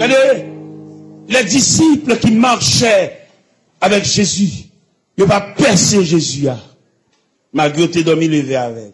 Regardez, les disciples qui marchaient avec Jésus, ils n'ont pas percé Jésus, malgré que tu dormi levé avec.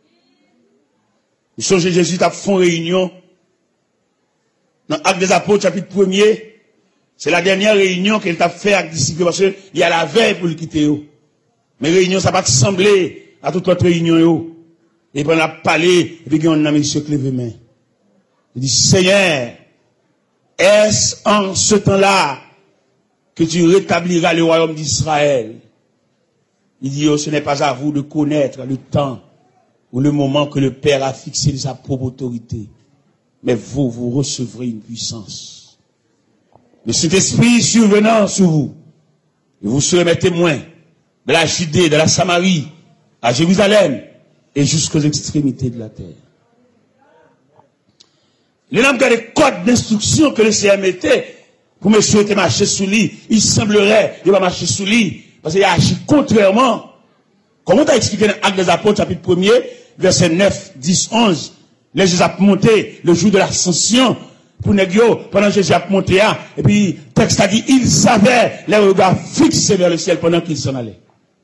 Vous songez Jésus a fait une réunion dans l'Acte des Apôtres, chapitre 1er. C'est la dernière réunion qu'il a fait avec les disciples parce qu'il y a la veille pour le quitter. Mais réunion, ça va te sembler à toute autre réunion. Et puis on a parlé, et puis on a mis ce clé main. Il dit, Seigneur, est-ce en ce temps-là que tu rétabliras le royaume d'Israël? Il dit, oh, ce n'est pas à vous de connaître le temps ou le moment que le Père a fixé de sa propre autorité. Mais vous recevrez une puissance. Le Saint-Esprit survenant sur vous, et vous serez mes témoins de la Judée, de la Samarie, à Jérusalem, et jusqu'aux extrémités de la terre. Les hommes qui ont des codes d'instruction que le Seigneur mettait pour me souhaiter marcher sous lui, il semblerait qu'il va marcher sous lui, parce qu'il a agi contrairement. Comment tu as expliqué dans l'Acte des Apôtres, chapitre 1er, verset 9, 10, 11, les Jésus a monté le jour de l'ascension, pour Négio, pendant que Jésus a monté, et puis, le texte a dit, ils avaient les regards fixés vers le ciel pendant qu'ils s'en allaient.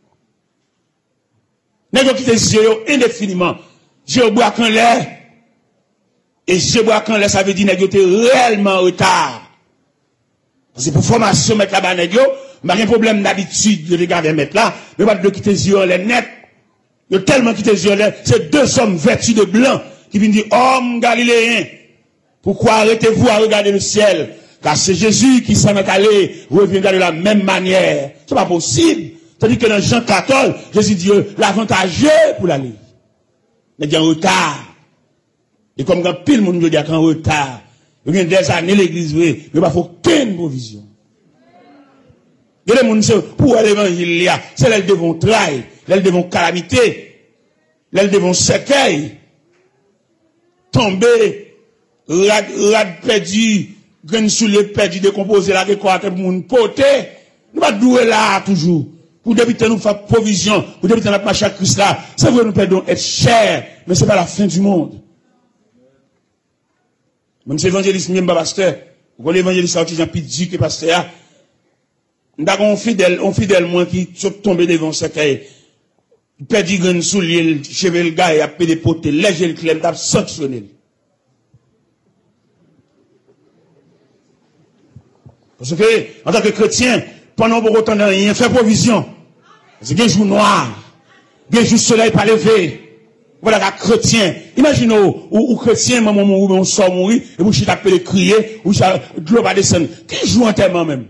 Négio qui était yeux indéfiniment, Dieu boit quand l'air, et Dieu boit quand l'air, ça veut dire Négio était réellement en retard. Parce que pour formation, mettre là-bas Négio, il n'y a pas de problème d'habitude de regarder mettre là, mais pas de quitter les yeux en l'air net. Il y a tellement quitté les yeux en l'air, c'est deux hommes vêtus de blanc qui viennent dire, homme galiléen, pourquoi arrêtez-vous à regarder le ciel? Car c'est Jésus qui s'en est allé, reviendra de la même manière. C'est pas possible. C'est-à-dire que dans Jean 14, Jésus dit, l'avantageux pour l'aller. Il y a un retard. Et comme quand pile monde dit qu'en retard, il y a des années l'église, il n'y a pas aucune provision. Il y a des gens pour l'évangile, c'est là devant trail, là devant calamité, là devant cercueil, tomber, rad perdu, graine sous les perdu, décomposé, là, que quoi, que monde poté, nous pas doué là, toujours. Pour débiter nous faire provision, pour débiter notre marche à Christ là, c'est vrai, nous perdons être cher, mais c'est pas la fin du monde. Même si l'évangéliste, même pas pasteur, vous voyez l'évangéliste, c'est un petit que pasteur, nous avons un fidèle, moi, qui sont tombés devant ce cahier. Il perdu graine sous l'île, cheveux le gars, il a payé des potés, léger le clem, il a sanctionné. Parce que, en tant que chrétien, pendant beaucoup de temps, il y a fait provision. C'est un jour noir. Il y a un jour soleil pas levé. Voilà, qu'un chrétien. Imaginez, ou chrétien, maman, ou on sort mourir, et vous chitez appelé crier, ou ça, de l'eau va descendre. Quel jour enterrement même?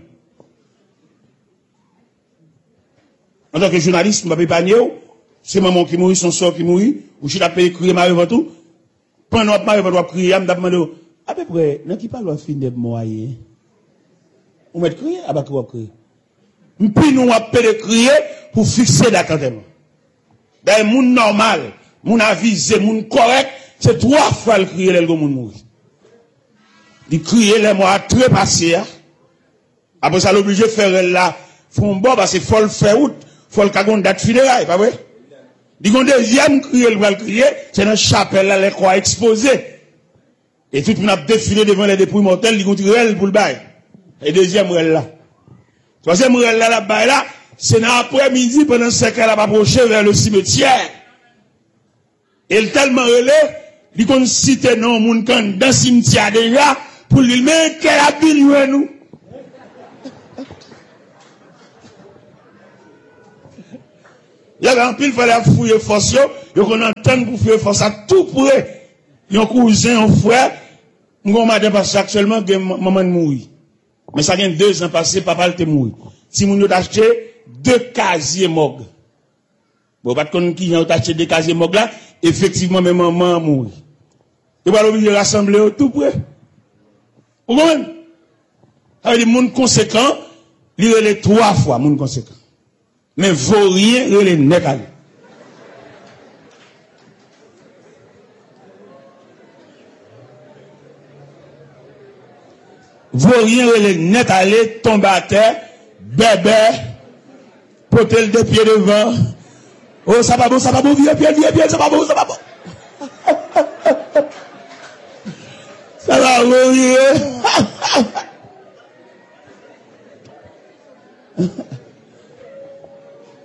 En tant que journaliste, je ne vais pas épargner, c'est maman qui mourit, son sort qui mourit, ou chitez appelé crier, marie avant tout. Pendant que marie va crier, je me demande, à peu près, dans qui parle, finir de moyer? On met crier, à bas quoi crier. Puis nous appelons crier pour fixer l'attentement. Dans le monde normal, mon avisé, mon correct, c'est 3 fois le crier, le monde mourir. Il crier, les mois très passés. Après ça, l'obligé de faire là, font bon, parce qu'il faut le faire out, faut le cagon date funérailles, pas vrai? Il y a un deuxième crier, le crier, c'est dans la chapelle là, les croix exposées. Et tout le monde a défilé devant les dépouilles mortelles, il y a un pour le bail. Et deuxième rêve là. Troisième rêve là, c'est dans l'après-midi, pendant ce qu'elle a approché vers le cimetière. Et le tellement relais, il qu'on cite non, moun kan dans le cimetière déjà, pour lui, mais quel habille nous? Il y avait un pile, il fallait fouiller force, il qu'on entend pour fouiller force à tout près. Il y a un cousin, un frère, mon madame passe actuellement, maman mourit. Mais ça vient 2 ans passés, papa était mort. Si moun yo acheté 2 casiers mog. Bon, pas de connaître qui ont acheté 2 casiers mog là, effectivement, même maman mourit. Et pas l'obligé de rassembler tout près. Vous comprenez? Ça veut dire, moun conséquent, il y a les 3 fois, moun conséquent. Mais vaut rien, il y a les net à lui. Vaut rien, il est net à aller, tomber à terre, bébé, potel de pieds devant. Oh, ça va bon, viens, ça va bon. Ça va mourir.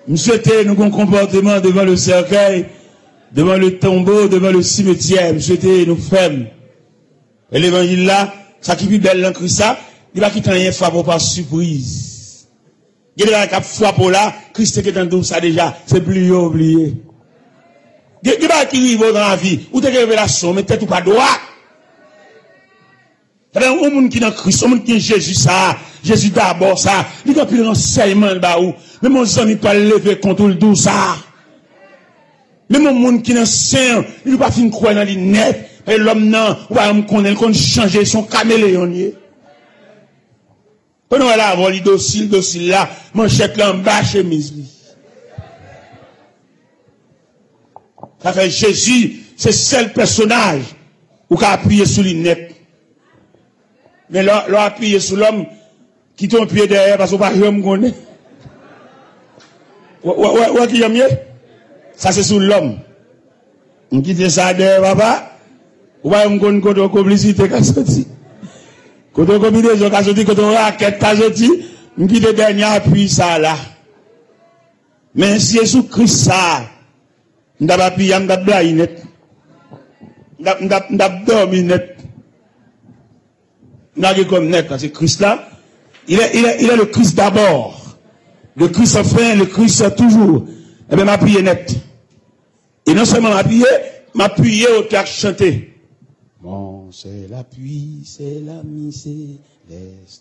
Nous souhaitons nous un comportement devant le cercueil, devant le tombeau, devant le cimetière. Nous souhaitons nous fermes. Et l'évangile là, ça qui est plus belle dans Christ, il va quitter rien frappe par surprise. Il y a des frappe là, Christ qui est dans ça déjà, c'est plus oublié. Il y a des qui arrivent dans la vie, ou des révélations, mais peut-être pas droit. Il y a des gens qui sont dans Christ, des gens qui sont Jésus ça, Jésus d'abord ça, il y a plus de renseignements là-bas. Mais mon ami pas lever contre le dos ça. Mais mon monde qui est saint, il ne va pas finir croire dans les net. Et l'homme non, ou va me connaître, qu'on change son caméléon. Pendant là, avoir les docile là, manchette là en bas, chemise. Ça fait Jésus, c'est le seul personnage où qui a appuyé sur les net. Mais là, appuyé sur l'homme qui tombe pied derrière parce qu'on ne va pas me connaître. Ouais, qui aime mieux? Ça, c'est sur l'homme. On quitte ça derrière, papa. Ouais, on connaît quand on complicité qu'a sorti. Quand on combinaison qu'a sorti, quand on raquette qu'a sorti, on quitte le dernier appui ça là. Mais si Jésus-Christ ça, on n'a pas appuyé, on n'a pas blagué net. On n'a pas dormi net. On n'a pas comme net, parce que Christ là, il est le Christ d'abord. Le Christ enfin, le Christ toujours. Eh bien, m'appuyer net. Et non seulement m'appuyer au théâtre chanté. Bon, c'est la pluie, c'est la misère.